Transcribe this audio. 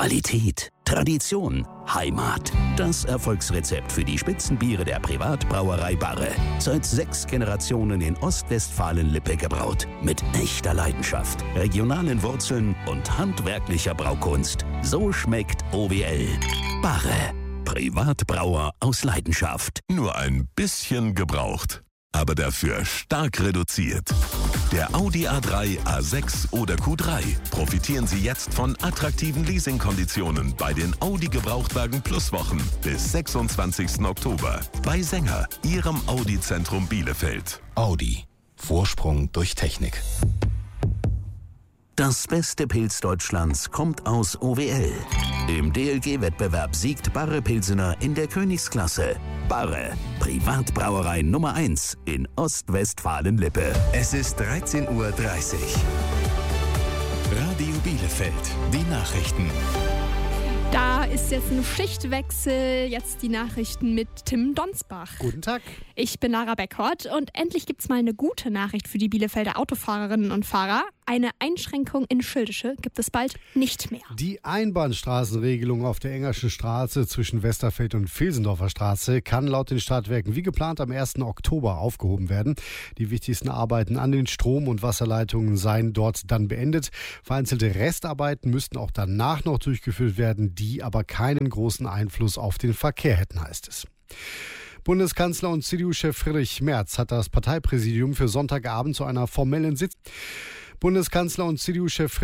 Qualität, Tradition, Heimat. Das Erfolgsrezept für die Spitzenbiere der Privatbrauerei Barre. Seit 6 Generationen in Ostwestfalen-Lippe gebraut. Mit echter Leidenschaft, regionalen Wurzeln und handwerklicher Braukunst. So schmeckt OWL. Barre. Privatbrauer aus Leidenschaft. Nur ein bisschen gebraucht, aber dafür stark reduziert. Der Audi A3, A6 oder Q3. Profitieren Sie jetzt von attraktiven Leasingkonditionen bei den Audi Gebrauchtwagen Plus Wochen bis 26. Oktober. Bei Sänger, Ihrem Audi-Zentrum Bielefeld. Audi. Vorsprung durch Technik. Das beste Pilz Deutschlands kommt aus OWL. Im DLG-Wettbewerb siegt Barre Pilsener in der Königsklasse. Barre, Privatbrauerei Nummer 1 in Ostwestfalen-Lippe. Es ist 13:30 Uhr. Radio Bielefeld. Die Nachrichten. Da ist jetzt ein Schichtwechsel. Jetzt die Nachrichten mit Tim Donsbach. Guten Tag. Ich bin Lara Beckert und endlich gibt's mal eine gute Nachricht für die Bielefelder Autofahrerinnen und Fahrer. Eine Einschränkung in Schildische gibt es bald nicht mehr. Die Einbahnstraßenregelung auf der Engerschen Straße zwischen Westerfeld und Vilsendorfer Straße kann laut den Stadtwerken wie geplant am 1. Oktober aufgehoben werden. Die wichtigsten Arbeiten an den Strom- und Wasserleitungen seien dort dann beendet. Vereinzelte Restarbeiten müssten auch danach noch durchgeführt werden, die aber keinen großen Einfluss auf den Verkehr hätten, heißt es. Bundeskanzler und CDU-Chef Friedrich Merz hat das Parteipräsidium für Sonntagabend zu einer formellen Sitzung. Bundeskanzler und CDU-Chef